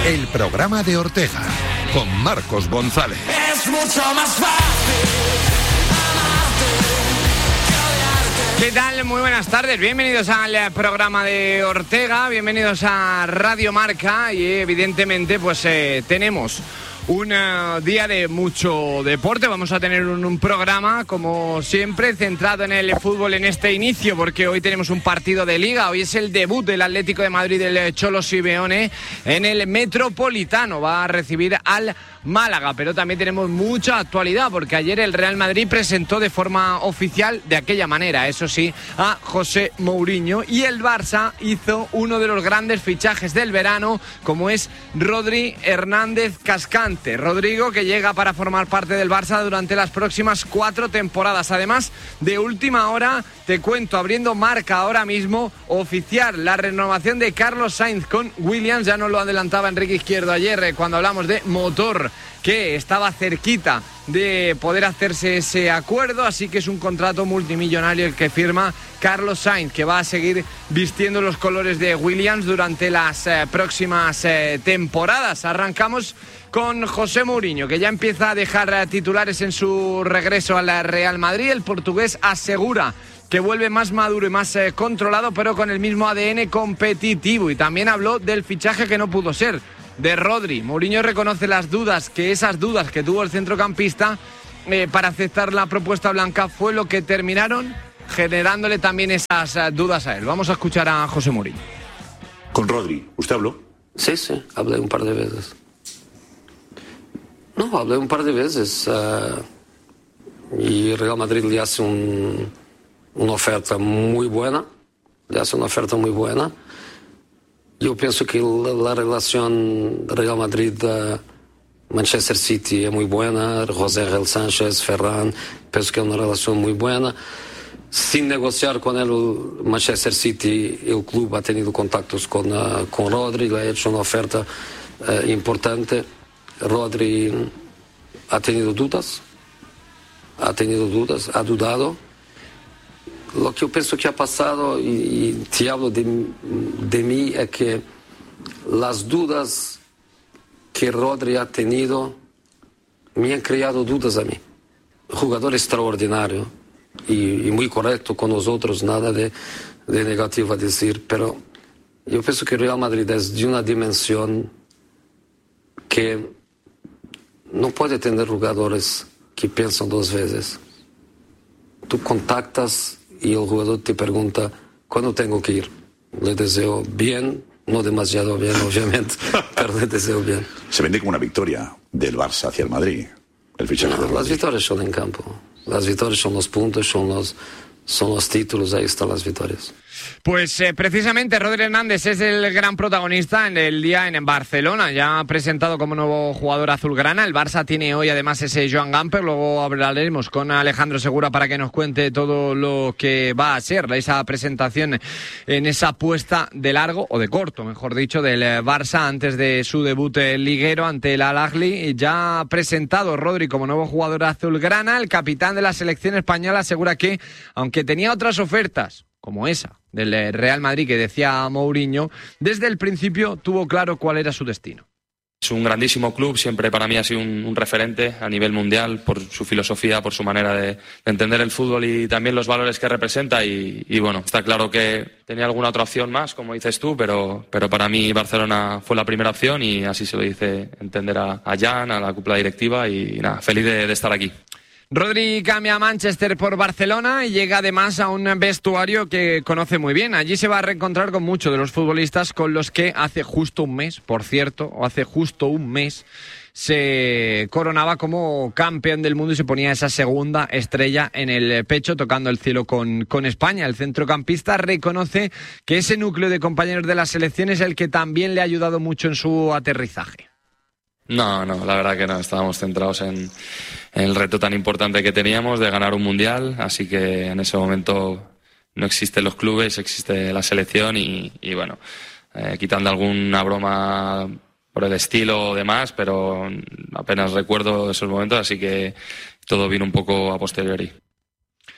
El programa de Ortega, con Marcos González. Es mucho más fácil amarte. ¿Qué tal? Muy buenas tardes, bienvenidos al programa de Ortega, bienvenidos a Radio Marca y evidentemente pues tenemos un día de mucho deporte. Vamos a tener un programa, como siempre, centrado en el fútbol en este inicio, porque hoy tenemos un partido de Liga. Hoy es el debut del Atlético de Madrid del Cholo Simeone en el Metropolitano. Va a recibir al Málaga, pero también tenemos mucha actualidad, porque ayer el Real Madrid presentó de forma oficial, de aquella manera, eso sí, a José Mourinho, y el Barça hizo uno de los grandes fichajes del verano, como es Rodri Hernández Cascante. Rodrigo, que llega para formar parte del Barça durante las próximas 4 temporadas. Además, de última hora, te cuento, abriendo Marca ahora mismo, oficial la renovación de Carlos Sainz con Williams. Ya nos lo adelantaba Enrique Izquierdo ayer cuando hablamos de motor, que estaba cerquita de poder hacerse ese acuerdo, así que es un contrato multimillonario el que firma Carlos Sainz, que va a seguir vistiendo los colores de Williams durante las próximas temporadas. Arrancamos con José Mourinho, que ya empieza a dejar titulares en su regreso al Real Madrid. El portugués asegura que vuelve más maduro y más controlado, pero con el mismo ADN competitivo, y también habló del fichaje que no pudo ser, de Rodri. Mourinho reconoce esas dudas que tuvo el centrocampista para aceptar la propuesta blanca fue lo que terminaron generándole también esas dudas a él. Vamos a escuchar a José Mourinho. ¿Con Rodri usted habló? Sí, hablé un par de veces. No, hablé un par de veces y Real Madrid le hace una oferta muy buena. Yo pienso que la relación Real Madrid-Manchester City es muy buena. José Real Sánchez, Ferran, pienso que es una relación muy buena. Sin negociar con el Manchester City, el club ha tenido contactos con Rodri, le ha hecho una oferta importante. Rodri ha tenido dudas, ha dudado. Lo que yo pienso que ha pasado, y te hablo de mí, es que las dudas que Rodri ha tenido me han creado dudas a mí. Jugador extraordinario y muy correcto con nosotros, nada de negativo a decir, pero yo pienso que Real Madrid es de una dimensión que no puede tener jugadores que piensan 2 veces. Tú contactas y el jugador te pregunta, ¿cuándo tengo que ir? Le deseo bien, no demasiado bien, obviamente, pero le deseo bien. Se vende como una victoria del Barça hacia el Madrid, el fichaje de Rodri. Las victorias son en campo. Las victorias son los puntos, son los títulos, ahí están las victorias. Pues precisamente Rodri Hernández es el gran protagonista en el día en Barcelona. Ya ha presentado como nuevo jugador azulgrana. El Barça tiene hoy además ese Joan Gamper. Luego hablaremos con Alejandro Segura para que nos cuente todo lo que va a ser esa presentación en esa puesta de largo, o de corto, mejor dicho, del Barça antes de su debut liguero ante el Al-Ahly. Ya ha presentado Rodri como nuevo jugador azulgrana. El capitán de la selección española asegura que, aunque tenía otras ofertas, como esa del Real Madrid que decía Mourinho, desde el principio tuvo claro cuál era su destino. Es un grandísimo club, siempre para mí ha sido un referente a nivel mundial por su filosofía, por su manera de entender el fútbol y también los valores que representa y bueno, está claro que tenía alguna otra opción más, como dices tú, pero para mí Barcelona fue la primera opción y así se lo dice entender a Jan, a la cúpula directiva y nada, feliz de estar aquí. Rodri cambia a Manchester por Barcelona y llega además a un vestuario que conoce muy bien. Allí se va a reencontrar con muchos de los futbolistas con los que hace justo un mes, se coronaba como campeón del mundo y se ponía esa segunda estrella en el pecho, tocando el cielo con España. El centrocampista reconoce que ese núcleo de compañeros de la selección es el que también le ha ayudado mucho en su aterrizaje. No, la verdad que no, estábamos centrados en el reto tan importante que teníamos de ganar un mundial, así que en ese momento no existen los clubes, existe la selección y bueno, quitando alguna broma por el estilo o demás, pero apenas recuerdo esos momentos, así que todo vino un poco a posteriori.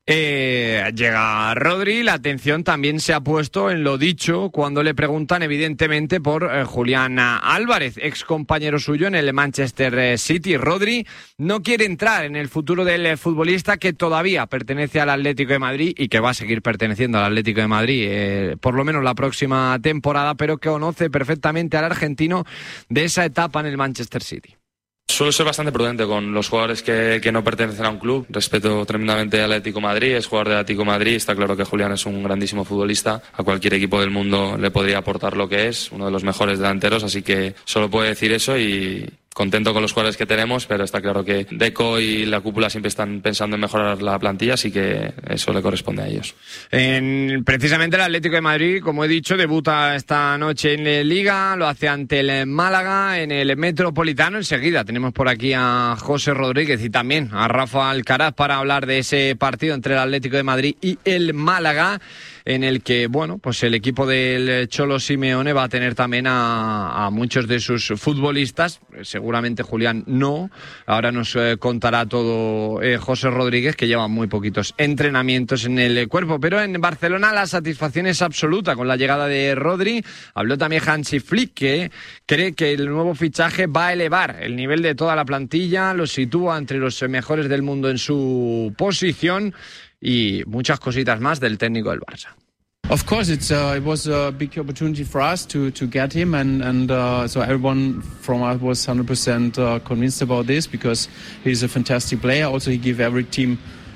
Llega Rodri, la atención también se ha puesto en lo dicho cuando le preguntan evidentemente por Julián Álvarez, ex compañero suyo en el Manchester City. Rodri no quiere entrar en el futuro del futbolista que todavía pertenece al Atlético de Madrid y que va a seguir perteneciendo al Atlético de Madrid por lo menos la próxima temporada, pero que conoce perfectamente al argentino de esa etapa en el Manchester City. Suelo ser bastante prudente con los jugadores que no pertenecen a un club. Respeto tremendamente al Atlético de Madrid, es jugador del Atlético de Madrid. Está claro que Julián es un grandísimo futbolista. A cualquier equipo del mundo le podría aportar lo que es, uno de los mejores delanteros, así que solo puedo decir eso y contento con los jugadores que tenemos, pero está claro que Deco y la cúpula siempre están pensando en mejorar la plantilla, así que eso le corresponde a ellos. Precisamente el Atlético de Madrid, como he dicho, debuta esta noche en Liga, lo hace ante el Málaga en el Metropolitano. Enseguida tenemos por aquí a José Rodríguez y también a Rafa Alcaraz para hablar de ese partido entre el Atlético de Madrid y el Málaga, en el que, bueno, pues el equipo del Cholo Simeone va a tener también a muchos de sus futbolistas. Seguramente Julián no. Ahora nos contará todo José Rodríguez, que lleva muy poquitos entrenamientos en el cuerpo. Pero en Barcelona la satisfacción es absoluta con la llegada de Rodri. Habló también Hansi Flick, que cree que el nuevo fichaje va a elevar el nivel de toda la plantilla, lo sitúa entre los mejores del mundo en su posición y muchas cositas más del técnico del Barça. Of course, it was a big opportunity for us to get him, and so everyone from us was 100% convinced about this because he's a fantastic player. Also, he gives every team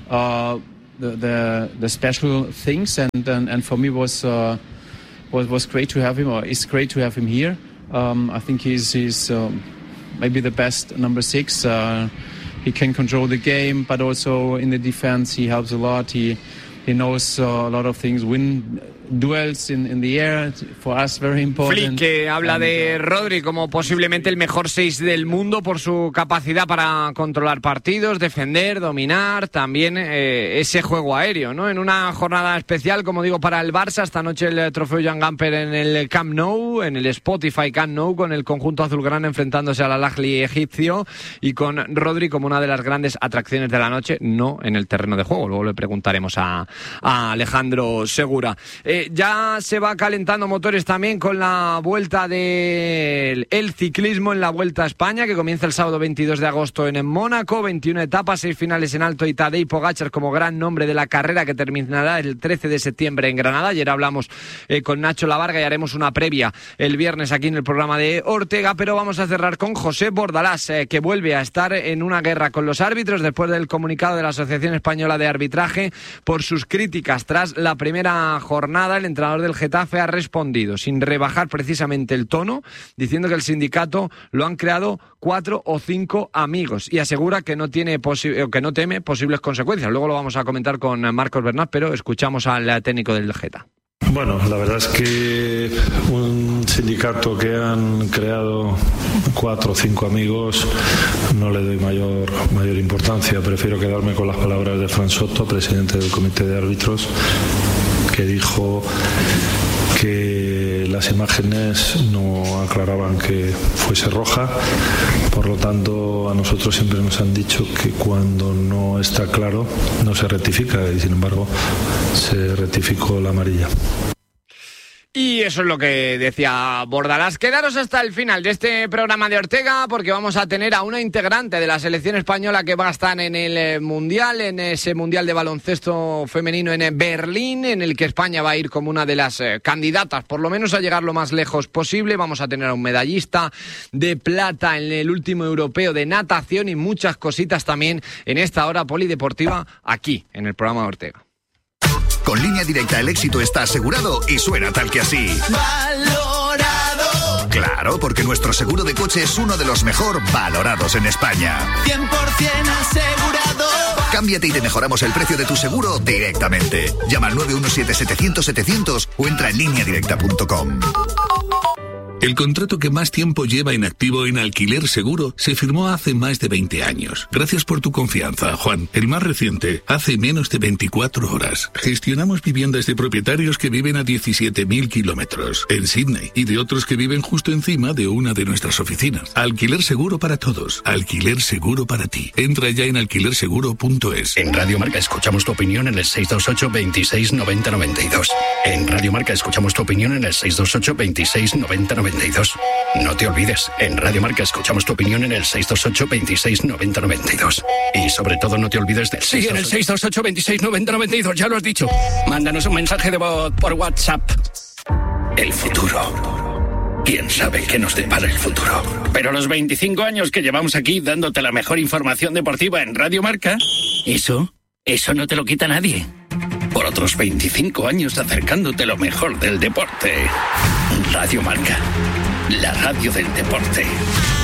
the special things, and for me was great to have him. Or it's great to have him here. I think he's maybe the best number 6. He can control the game, but also in the defense he helps a lot. He knows a lot of things. Win duels in the air, for us very important. Flick, que habla de Rodri como posiblemente el mejor 6 del mundo por su capacidad para controlar partidos, defender, dominar, también ese juego aéreo, ¿no? En una jornada especial, como digo, para el Barça, esta noche el trofeo Joan Gamper en el Camp Nou, en el Spotify Camp Nou, con el conjunto azulgrana enfrentándose al Al-Ahly egipcio y con Rodri como una de las grandes atracciones de la noche, no en el terreno de juego. Luego le preguntaremos a Alejandro Segura. Ya se va calentando motores también con la vuelta del ciclismo en la Vuelta a España, que comienza el sábado 22 de agosto en Mónaco, 21 etapas, 6 finales en alto y Tadej Pogačar como gran nombre de la carrera, que terminará el 13 de septiembre en Granada. Ayer hablamos con Nacho Lavarga y haremos una previa el viernes aquí en el programa de Ortega, pero vamos a cerrar con José Bordalás, que vuelve a estar en una guerra con los árbitros después del comunicado de la Asociación Española de Arbitraje por sus críticas tras la primera jornada. El entrenador del Getafe ha respondido sin rebajar precisamente el tono, diciendo que el sindicato lo han creado 4 o 5 amigos y asegura que no teme posibles consecuencias. Luego lo vamos a comentar con Marcos Bernat, pero escuchamos al técnico del Geta. Bueno, la verdad es que un sindicato que han creado 4 o 5 amigos no le doy mayor importancia. Prefiero quedarme con las palabras de Fran Soto, presidente del comité de árbitros, que dijo que las imágenes no aclaraban que fuese roja. Por lo tanto, a nosotros siempre nos han dicho que cuando no está claro no se rectifica, y sin embargo se rectificó la amarilla. Y eso es lo que decía Bordalás. Quedaros hasta el final de este programa de Ortega, porque vamos a tener a una integrante de la selección española que va a estar en el Mundial, en ese Mundial de baloncesto femenino en Berlín, en el que España va a ir como una de las candidatas, por lo menos a llegar lo más lejos posible. Vamos a tener a un medallista de plata en el último europeo de natación y muchas cositas también en esta hora polideportiva aquí, en el programa de Ortega. Con Línea Directa el éxito está asegurado y suena tal que así. ¡Valorado! Claro, porque nuestro seguro de coche es uno de los mejor valorados en España. 100% asegurado. Cámbiate y te mejoramos el precio de tu seguro directamente. Llama al 917-700-700 o entra en lineadirecta.com. El contrato que más tiempo lleva en activo en Alquiler Seguro se firmó hace más de 20 años. Gracias por tu confianza, Juan. El más reciente, hace menos de 24 horas. Gestionamos viviendas de propietarios que viven a 17.000 kilómetros en Sydney y de otros que viven justo encima de una de nuestras oficinas. Alquiler Seguro para todos. Alquiler Seguro para ti. Entra ya en alquilerseguro.es. En Radio Marca escuchamos tu opinión en el 628 26 90 92. En Radio Marca escuchamos tu opinión en el 628 26 90 92. No te olvides, en Radio Marca escuchamos tu opinión en el 628 26 90 92. Y sobre todo no te olvides del 628... Sí, en el 628 26 90 92, ya lo has dicho. Mándanos un mensaje de voz por WhatsApp. El futuro. ¿Quién sabe qué nos depara el futuro? Pero los 25 años que llevamos aquí dándote la mejor información deportiva en Radio Marca, eso no te lo quita nadie. Por otros 25 años acercándote lo mejor del deporte. Radio Marca, la radio del deporte.